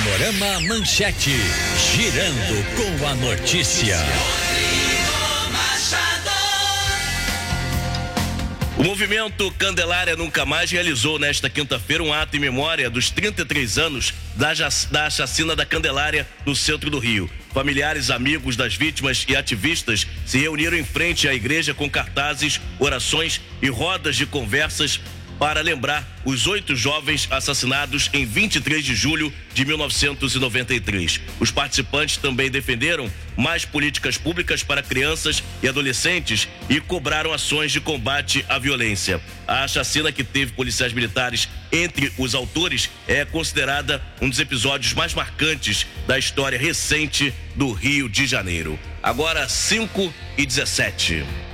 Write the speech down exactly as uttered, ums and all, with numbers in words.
Panorama Manchete, girando com a notícia. O movimento Candelária Nunca Mais realizou nesta quinta-feira um ato em memória dos trinta e três anos da, da chacina da Candelária no centro do Rio. Familiares, amigos das vítimas e ativistas se reuniram em frente à igreja com cartazes, orações e rodas de conversas para lembrar os oito jovens assassinados em vinte e três de julho de mil novecentos e noventa e três. Os participantes também defenderam mais políticas públicas para crianças e adolescentes e cobraram ações de combate à violência. A chacina, que teve policiais militares entre os autores, é considerada um dos episódios mais marcantes da história recente do Rio de Janeiro. Agora, cinco e dezessete.